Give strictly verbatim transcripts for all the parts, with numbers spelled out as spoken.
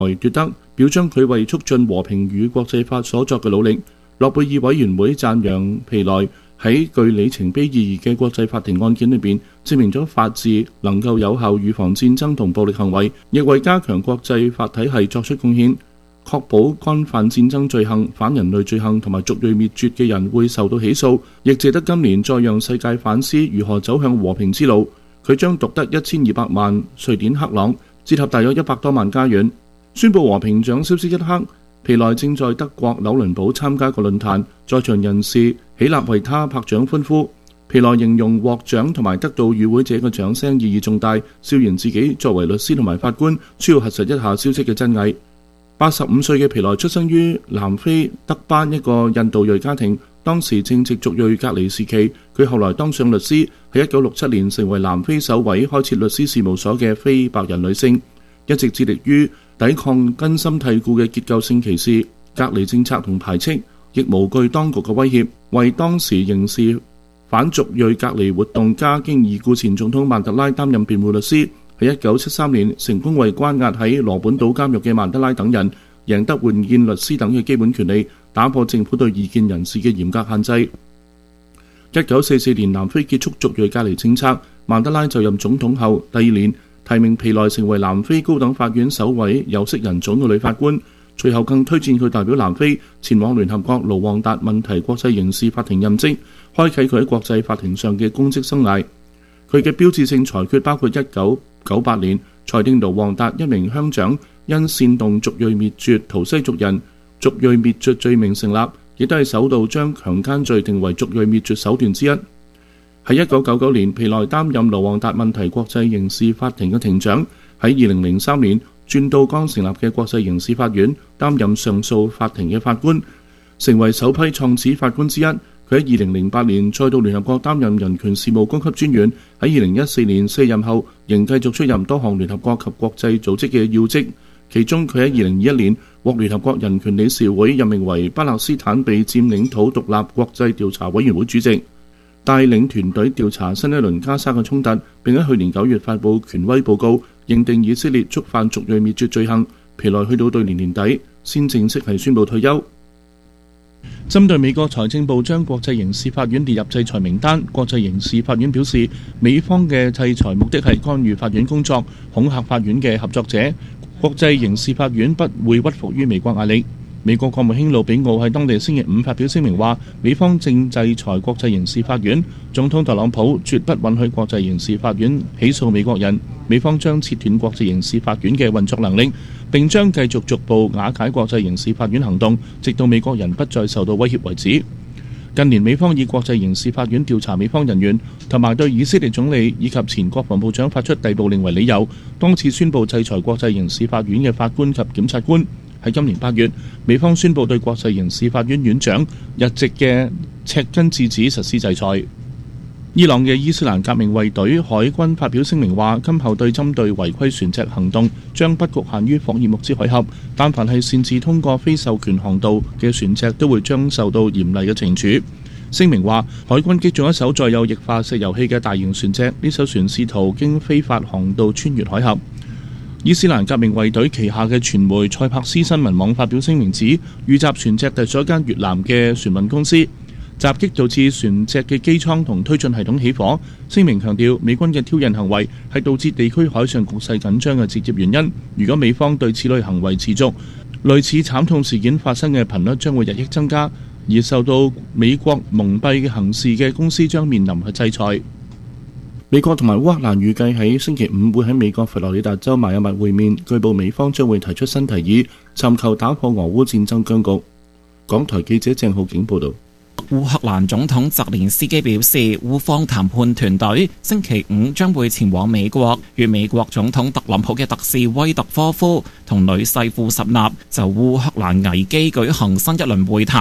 奪得，表彰佢為促進和平與國際法所作嘅努力。諾貝爾委員會讚揚皮萊喺具里程碑意義嘅國際法庭案件裏邊，證明咗法治能夠有效預防戰爭同暴力行為，亦為加強國際法體系作出貢獻，確保干犯戰爭罪行、反人類罪行同埋族裔滅絕嘅人會受到起訴，亦值得今年再讓世界反思如何走向和平之路。佢將獨得一千二百萬瑞典克朗，折合大約一百多萬加元。宣布和平獎消息一刻，皮萊正在德國紐倫堡參加個論壇，在場人士起立為他拍掌歡呼。皮萊形容獲獎同埋得到與會者嘅掌聲意義重大，笑言自己作為律師同埋法官需要核實一下消息嘅真偽。八十五歲嘅皮萊出生於南非德班一個印度裔家庭，當時正值族裔隔離時期。佢後來當上律師，喺一九六七年成為南非首位開設律師事務所嘅非白人女性，一直致力於抵抗根深蒂固嘅結構性歧視、隔離政策同排斥，亦無懼當局嘅威脅，為當時刑事反族裔隔離活動家經已故前總統曼德拉擔任辯護律師。喺一九七三年成功為關押喺羅本島監獄嘅曼德拉等人贏得換見律師等嘅基本權利，打破政府對異見人士嘅嚴格限制。一九四四年南非結束族裔隔離政策，曼德拉就任總統後第二年提名皮萊成為南非高等法院首位有色人種嘅女法官，隨後更推薦佢代表南非前往聯合國盧旺達問題國際刑事法庭任職，開啟佢喺國際法庭上嘅公職生涯。佢嘅標誌性裁決包括一九九八年裁定盧旺達一名鄉長因煽動族裔滅絕圖西族人族裔滅絕罪名成立，亦都係首度將強姦罪定為族裔滅絕手段之一。喺一九九九年，皮萊擔任盧旺達問題國際刑事法庭嘅庭長，喺二零零三年轉到剛成立嘅國際刑事法院擔任上訴法庭嘅法官，成為首批創始法官之一。佢喺二零零八年再到聯合國擔任人權事務高級專員，喺二零一四年卸任後仍繼續出任多項聯合國及國際組織嘅要職。其中佢喺二零二一年獲聯合國人權理事會任命為巴勒斯坦被佔領土獨立國際調查委員會主席，帶領團隊調查新一輪加沙嘅衝突，並喺去年九月發布權威報告，認定以色列觸犯族裔滅絕罪行。皮萊去到對年年底先正式係宣布退休。針對美國財政部將國際刑事法院列入制裁名單，國際刑事法院表示，美方嘅制裁目的係干預法院工作，恐嚇法院嘅合作者。國際刑事法院不會屈服於美國壓力。美國國務卿魯比奧喺當地星期五發表聲明話，美方正制裁國際刑事法院，總統特朗普絕不允許國際刑事法院起訴美國人，美方將切斷國際刑事法院嘅運作能力，並將繼續逐步瓦解國際刑事法院行動，直到美國人不再受到威脅為止。近年美方以國際刑事法院調查美方人員同埋對以色列總理以及前國防部長發出逮捕令為理由，多次宣布制裁國際刑事法院嘅法官及檢察官。喺今年八月，美方宣布對國際刑事法院院長日籍嘅赤根智子實施制裁。伊朗嘅伊斯蘭革命衛隊海軍發表聲明話，今後對針對違規船隻行動將不局限於霍爾木茲海峽，但凡係擅自通過非授權航道嘅船隻都會將受到嚴厲嘅懲處。聲明話，海軍擊中一艘載有液化石油氣嘅大型船隻，呢艘船試圖經非法航道穿越海峽。伊斯蘭革命衛隊旗下嘅傳媒塞柏斯新聞網發表聲明指，遇襲船隻隸屬一間越南嘅船運公司，襲擊導致船隻嘅機艙同推進系統起火。聲明強調，美軍嘅挑釁行為係導致地區海上局勢緊張嘅直接原因。如果美方對此類行為持續，類似慘痛事件發生嘅頻率將會日益增加，而受到美國蒙蔽嘅行事嘅公司將面臨制裁。美國同埋烏克蘭預計喺星期五會喺美國佛羅里達州邁阿密會面，據報美方將會提出新提議，尋求打破俄烏戰爭僵局。港台記者鄭浩景報道。 烏克蘭總統澤連斯基表示，烏方談判團隊星期五將會前往美國，與美國總統特朗普嘅特使威特科夫同女婿庫什納就烏克蘭危機舉行新一輪會談。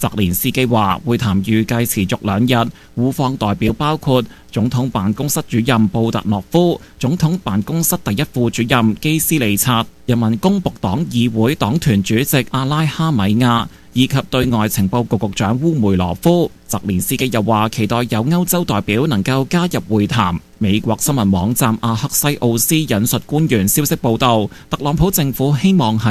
澤連斯基話會談預計持續兩日，烏方代表包括總統辦公室主任布特諾夫、總統辦公室第一副主任基斯利察、人民公僕黨議會黨團主席阿拉哈米亞以及對外情報局局長烏梅羅夫。澤連斯基又話期待有歐洲代表能夠加入會談。美國新聞網站阿克西奧斯引述官員消息報道，特朗普政府希望喺